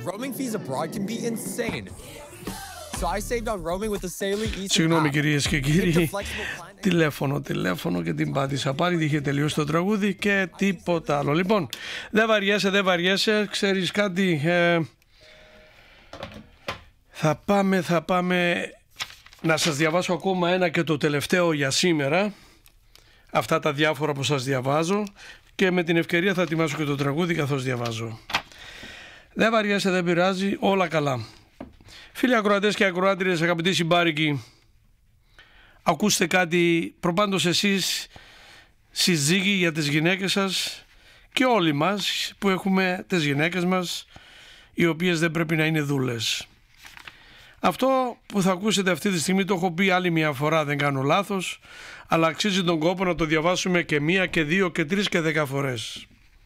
Roaming fees abroad can be insane. So I saved on roaming with the Saley Easy. Συγγνώμη κυρίες και κύριοι, τηλέφωνο και την πάτησα πάλι, είχε τελειώσει το τραγούδι και τίποτα άλλο. Λοιπόν, δεν βαριέσαι, ξέρεις κάτι, θα πάμε να σας διαβάσω ακόμα ένα και το τελευταίο για σήμερα, αυτά τα διάφορα που σας διαβάζω, και με την ευκαιρία θα ετοιμάσω και το τραγούδι καθώς διαβάζω. Δεν βαριέσαι, δεν πειράζει, όλα καλά. Φίλοι ακροατές και ακροάτριες, αγαπητοί συμπάρικοι, ακούστε κάτι προπάντως εσείς συζύγοι για τις γυναίκες σας και όλοι μας που έχουμε τις γυναίκες μας, οι οποίες δεν πρέπει να είναι δούλες. Αυτό που θα ακούσετε αυτή τη στιγμή το έχω πει άλλη μια φορά, δεν κάνω λάθος, αλλά αξίζει τον κόπο να το διαβάσουμε και μία και δύο και τρεις και 10 φορές.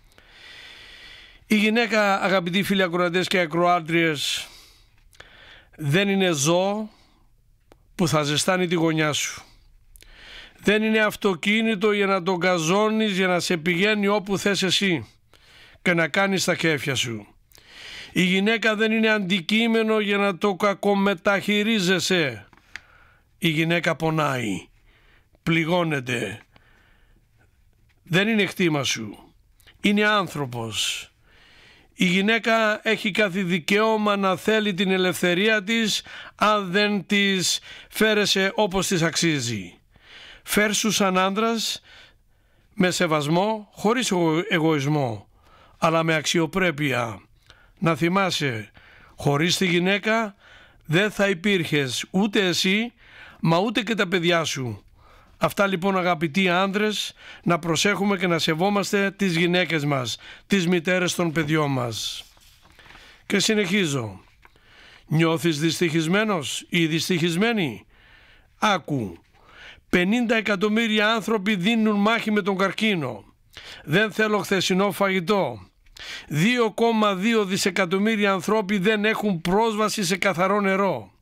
Η γυναίκα, αγαπητοί φίλοι ακροατές και ακροάτριες, δεν είναι ζώο που θα ζεστάνει τη γωνιά σου. Δεν είναι αυτοκίνητο για να τον γκαζώνεις, για να σε πηγαίνει όπου θες εσύ και να κάνεις τα κέφια σου. Η γυναίκα δεν είναι αντικείμενο για να το κακομεταχειρίζεσαι. Η γυναίκα πονάει, πληγώνεται. Δεν είναι χτήμα σου. Είναι άνθρωπος. Η γυναίκα έχει κάθε δικαίωμα να θέλει την ελευθερία της αν δεν της φέρεσαι όπως της αξίζει. Φέρσου σαν άντρας με σεβασμό, χωρίς εγωισμό, αλλά με αξιοπρέπεια. Να θυμάσαι, χωρίς τη γυναίκα δεν θα υπήρχες ούτε εσύ, μα ούτε και τα παιδιά σου. Αυτά λοιπόν αγαπητοί άνδρες, να προσέχουμε και να σεβόμαστε τις γυναίκες μας, τις μητέρες των παιδιών μας. Και συνεχίζω. Νιώθεις δυστυχισμένος ή δυστυχισμένη? Άκου. 50 εκατομμύρια άνθρωποι δίνουν μάχη με τον καρκίνο. Δεν θέλω χθεσινό φαγητό. 2,2 δισεκατομμύρια ανθρώποι δεν έχουν πρόσβαση σε καθαρό νερό.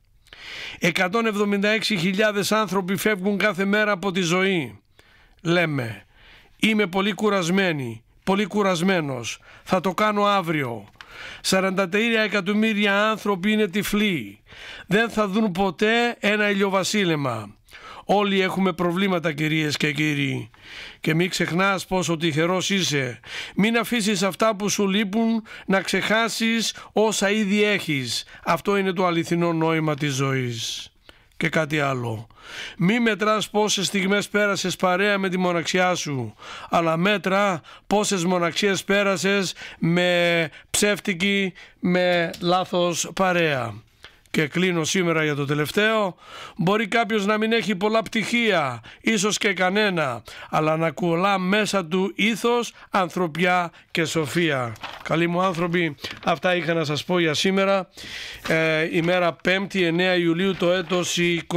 176.000 άνθρωποι φεύγουν κάθε μέρα από τη ζωή. Λέμε, είμαι πολύ κουρασμένη, πολύ κουρασμένος, θα το κάνω αύριο. 43 εκατομμύρια άνθρωποι είναι τυφλοί, δεν θα δουν ποτέ ένα ηλιοβασίλεμα. Όλοι έχουμε προβλήματα κυρίες και κύριοι. Και μην ξεχνάς πόσο τυχερός είσαι. Μην αφήσεις αυτά που σου λείπουν να ξεχάσεις όσα ήδη έχεις. Αυτό είναι το αληθινό νόημα της ζωής. Και κάτι άλλο. Μη μετράς πόσες στιγμές πέρασες παρέα με τη μοναξιά σου, αλλά μέτρα πόσες μοναξίες πέρασες με ψεύτικη, με λάθος παρέα. Και κλείνω σήμερα για το τελευταίο. Μπορεί κάποιος να μην έχει πολλά πτυχία, ίσως και κανένα, αλλά να κολλά μέσα του ήθος, ανθρωπιά και σοφία. Καλοί μου άνθρωποι, αυτά είχα να σας πω για σήμερα. Ημέρα 5η 9 Ιουλίου το έτος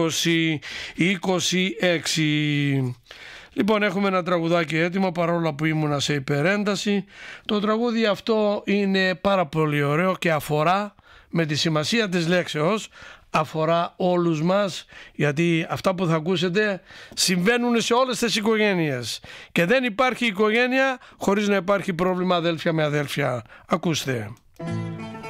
2026. Λοιπόν, έχουμε ένα τραγουδάκι έτοιμο, παρόλο που ήμουνα σε υπερένταση. Το τραγούδι αυτό είναι πάρα πολύ ωραίο και αφορά, με τη σημασία της λέξεως, αφορά όλους μας, γιατί αυτά που θα ακούσετε συμβαίνουν σε όλες τις οικογένειες και δεν υπάρχει οικογένεια χωρίς να υπάρχει πρόβλημα αδέλφια με αδέλφια. Ακούστε.